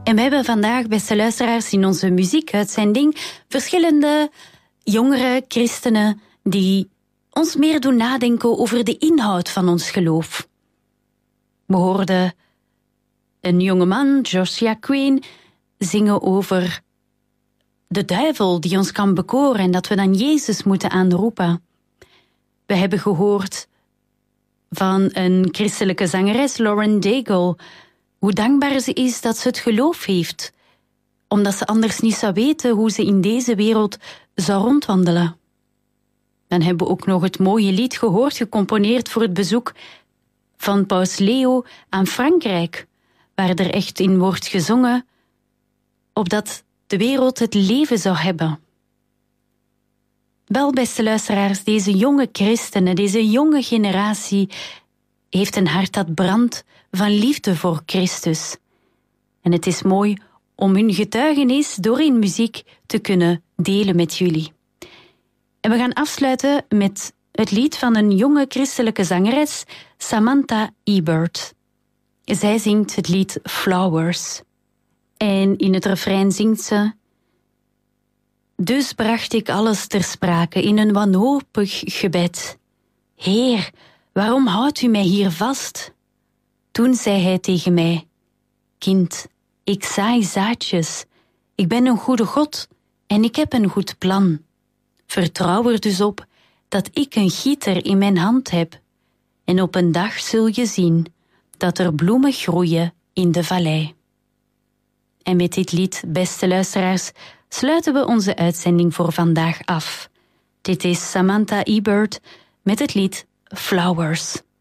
En we hebben vandaag, beste luisteraars, in onze muziekuitzending verschillende jongere christenen die ons meer doen nadenken over de inhoud van ons geloof. We hoorden een jongeman, Joshua Queen, zingen over de duivel die ons kan bekoren en dat we dan Jezus moeten aanroepen. We hebben gehoord van een christelijke zangeres, Lauren Daigle, hoe dankbaar ze is dat ze het geloof heeft, omdat ze anders niet zou weten hoe ze in deze wereld zou rondwandelen. Dan hebben we ook nog het mooie lied gehoord, gecomponeerd voor het bezoek van Paus Leo aan Frankrijk, waar er echt in wordt gezongen, opdat de wereld het leven zou hebben. Wel, beste luisteraars, deze jonge christenen, deze jonge generatie heeft een hart dat brandt van liefde voor Christus. En het is mooi om hun getuigenis door in muziek te kunnen delen met jullie. En we gaan afsluiten met het lied van een jonge christelijke zangeres, Samantha Ebert. Zij zingt het lied Flowers. En in het refrein zingt ze: dus bracht ik alles ter sprake in een wanhopig gebed. Heer, waarom houdt u mij hier vast? Toen zei hij tegen mij: kind, ik zaai zaadjes. Ik ben een goede God en ik heb een goed plan. Vertrouw er dus op dat ik een gieter in mijn hand heb. En op een dag zul je zien dat er bloemen groeien in de vallei. En met dit lied, beste luisteraars, sluiten we onze uitzending voor vandaag af. Dit is Samantha Ebert met het lied Flowers.